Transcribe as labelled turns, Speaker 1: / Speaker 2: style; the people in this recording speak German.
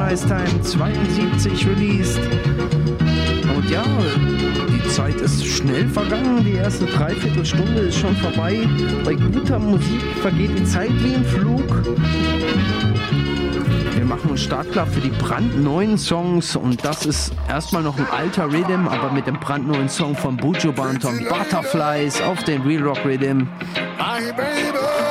Speaker 1: Butterflies Time 72 released. Und ja, die Zeit ist schnell vergangen. Die erste Dreiviertelstunde ist schon vorbei. Bei guter Musik vergeht die Zeit wie im Flug. Wir machen uns startklar für die brandneuen Songs. Und das ist erstmal noch ein alter Rhythm, aber mit dem brandneuen Song von Buju Banton, Butterflies auf den Real Rock Rhythm.
Speaker 2: My baby.